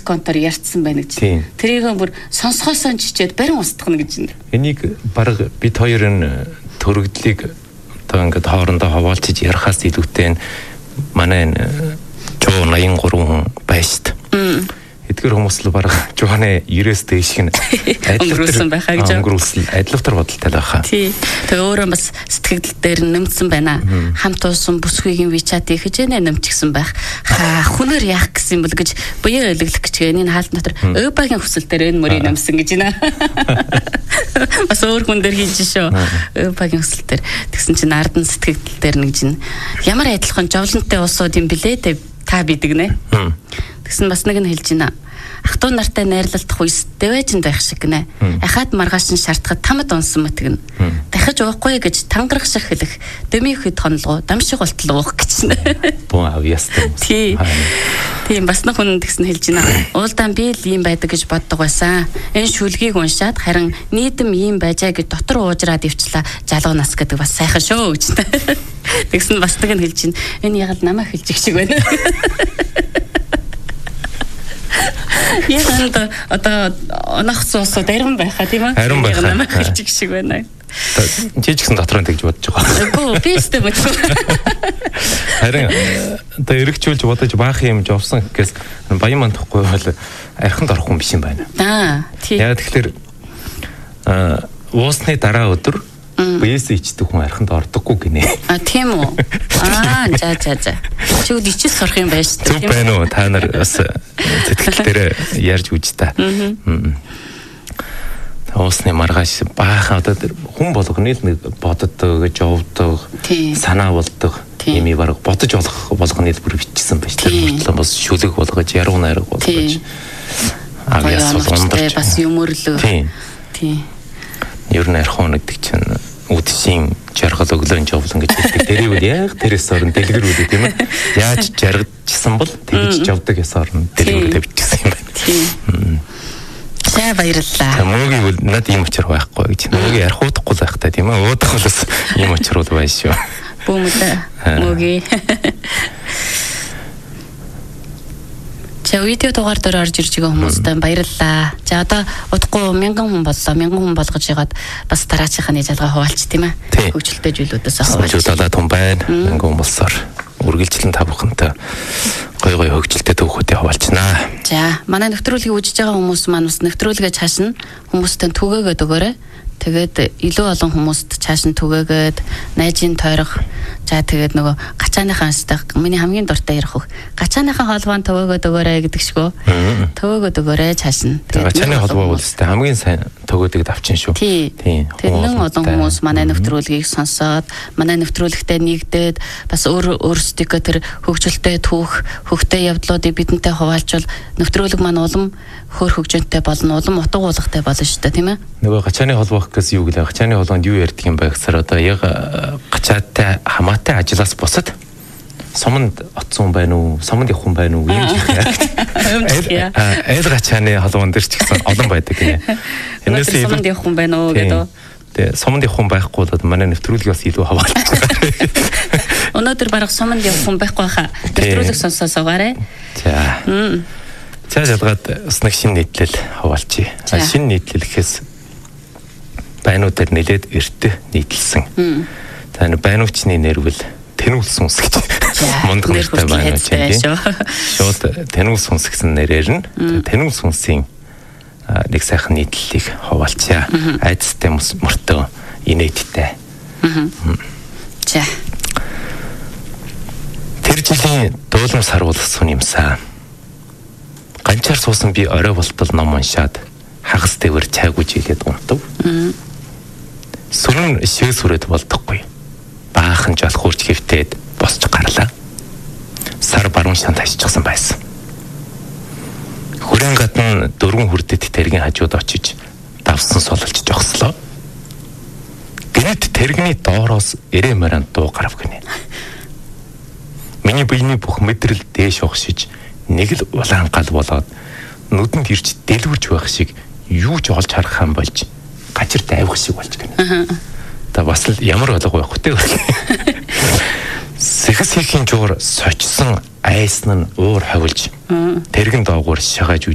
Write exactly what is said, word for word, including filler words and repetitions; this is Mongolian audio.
лексиконтоор ярьцсан байна гэж. Тэрийг бүр сонсгоосоо чичээд барин устгах гэж байна. Энийг баг бид хоёр нь төрөгдлийг одоо ингээд хоорондоо хаваалчиж ярахаас илүүтэй манай жоо наян гурван хүн байшд. Эдгээр хүмүүс л бараг Жоханы ерөөс дэшиг нь өнгөрүүлсэн байхаа гэж өнгөрүүлсэн адилхтар бодолтой байхаа. Тий. Тэгээ өөрөө бас сэтгэл дээр нэмсэн байна. Хамт уусан бүсгүйгийн вичатыг хижээнэ нэмчихсэн байх. Ха хүнээр яах гэсэн юм бол гэж буяа өлөглөх гэж энэ хаалт дотор өвбагийн хүсэл дээр энэ мөрийг нэмсэн гэж байна. Бас өөр хүн дээр хийж шүү. Өвбагийн хүсэл дээр. Тэгсэн чинь ардан сэтгэл дээр нэг жин ямар адилхан жовлонтой уусууд юм блэ та бидэг нэ. Тэгсэн бас нэг нь хэлж байна. Ах トゥ нартай найрлалдах үес дэвэжинд байх шиг гинэ. Ахаад маргааш нь шаардахад тамад унсан мэтгэн. Дахиж уухгүй гэж тангарах шиг хэлэх. Дөмийн хэд хонлгоо дамшиг болтол уух гэж нэ. Боо авьяастай. Тий. Тийм бас нэг хүн тэгсэн хэлж байна. Уулдаан би л ийм байдаг гэж боддог байсан. Энэ шүлгийг уншаад харин нийтэм ийм байжаа гэж дотор уужраад ивчлаа. Жалуу нас гэдэг бас сайхан шүү гэж. Тэгсэн бас нэг нь хэлж байна. Энэ яг л намайг хэлж их шиг байна. Яагаад одоо оногцсон усууд арим байхаа тийм ээ? Арим байхаа. Намайг хэлчих шиг байна. Чи ч гэсэн дотроо тэгж бодож байгаа. Үгүй би өстэй бодсон. Харин одоо эргэжүүлж бодож баах юм жовсон гэхээс баян мандахгүй бол архинд орох хүн биш юм байна. Аа тий. Яа тэгэхээр уусны дараа өдөр биес ичдэг хүн архинд ордоггүй гинэ. А тийм үү? Аа за за за. Чи үд ичээс сурах юм байна шүү дээ. Зүг байна уу? Та нар бас сэтгэлдээ ярьж үз та. Уусны маргааш баахан одоо хүн болгоны л нэг боддог, жовдог, санаа болдог юм и бараг бодож олох болгоны л бүр бичсэн байж тэр мөртлөө бас шүлэг болгож, яруу найраг болгож. Авьяас болгондор бас юмөрлөө. Тийм. Ер нь архуу нэгдэг чинь үдшийн жаргал өглөөний жовлон гэж хэлдэг. Тэрийг үл яг тэрээс орон дэлгэр үлээ тийм ээ. Яаж жаргажсан бол тэгж жовдог яс орон дэлгэр тавьчихсан юм байна. Тийм. За баярлалаа. Мөгийн үл над ийм очир байхгүй гэж. Мөгийн архуудахгүй байхтай тийм ээ. Уудах болос ийм очирууд байна шүү. Бүүмдэ мөгийн. За видео дугаар дээр орж ирж байгаа хүмүүстээ баярлалаа. За одоо удахгүй мянган хүн боллоо. Мянган хүн болгож ягаад бас дараачихны жалгаа хуваалч тийм ээ. Хөгжилтэй зүйлүүдээс хуваалч. Хөгжилтэй том байна. Мянган хүн болсоор үргэлжлэн та бүхэнтэй гой гой хөгжилтэй төвхөдөө хуваалцнаа. За манай нэвтрүүлгийг үзэж байгаа хүмүүс маань бас нэвтрүүлгээ чаашна. Хүмүүстээ түгээгээд өгөөрэй. Тэгээд илүү олон хүмүүст чааш нь түгээгээд найжийн тойрох. За тэгээд нөгөө гачааныхаа анстаг миний хамгийн дуртай ярих хөх. Гачааныхаа холбоонд төвөөгөөд өгөөрэй гэдэг шгөө. Төвөөгөөд өгөөрэй чааш нь. Гачааны холбоо бол өстэй хамгийн сайн төвөөдөг давчин шүү. Тийм. Тэрнэн олон хүмүүс манай нэвтрүүлгийг сонсоод манай нэвтрүүлэгтээ нэгдээд бас өөр өөрсдөө тэр хөгжилтэй түүх, хөгтэй явдлуудыг бидэнтэй хуваалжвал нэвтрүүлэг маань улам хөр хөгжөнтэй болно, улам утга уулгатай болно шүү дээ, тийм ээ. Нөгөө гачааны холбоо гэхээс юу гэлээ? Гачааны холбоонд юу ярьдаг юм бэ гэхээр одоо яг гачаатай хамаатай ажлаас босод сомонд отсон байна уу? Сомонд явах хүн байна уу? Ийм жих яг. Айл гачааны холбоон дээр ч гэсэн олон байдаг гинэ. Энэс сомонд явах хүн байна уу гэдэг. Тэгээ сомонд явах хүн байхгүй бол манай нэвтрүүлгийг бас илүү хаваалж байгаа. Өнөөдөр бараг сомонд явах хүн байхгүй хаа. Нэвтрүүлэг сонсоо суугаарай. За. За жалгаад бас нэг шинэ нийтлэл хаваалчи. Шинэ нийтлэл гэхээс байнуудаар нэлээд эртэ нийтлсэн. За энэ байнуучны нэрвэл Тэнүүлс сүнс гэж мундаг нэртэй байна тийм. Шууд Тэнүүлс сүнс гэсэн нэрээр нь Тэнүүлс сүнсийн нэг сайхан нийтлэлийг хаваалчаа. Айдастай мөртөө инээдтэй. За. Тэр жилийн дуулам сар болсон юмсаа. Ганчаар суусан би орой болтол ном уншаад хагас дэвэр чайгүйж хэлээд унтав. Сүрэн шээ сүрээд болдохгүй. Баахан жолхуурч хэвтээд босч гарлаа. Сар баруун шант хашчихсан байсан. Хүрэн гадна дөрвөн хүрдэт тэргийн хажууд очиж давсан сулалж жогслоо. Гэнэт тэрэгний доороос эрэмэрэн дуу гарав гинэ. Миний биений бүх мэдрэл дээш огшиж нэг л улаан гал болоод нүдэнд ирж дэлгүрч байх шиг юу ч олж харах юм болж гачирт авих шиг болж гэнэ. Та бас л ямар болго байх вэ? Сэхэс хийхийн жуур сочсон айсан нь уур хавилж тэрэгэн доогуур шагааж